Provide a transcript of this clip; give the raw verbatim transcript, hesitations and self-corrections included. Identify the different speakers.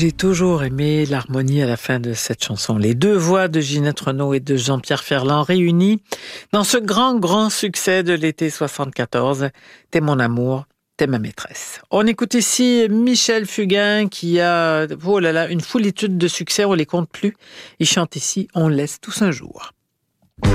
Speaker 1: J'ai toujours aimé l'harmonie à la fin de cette chanson. Les deux voix de Ginette Renaud et de Jean-Pierre Ferland réunies dans ce grand, grand succès de l'été soixante-quatorze. T'es mon amour, t'es ma maîtresse. On écoute ici Michel Fugain qui a, oh là là, une foulitude de succès, on les compte plus. Il chante ici On laisse tous un jour.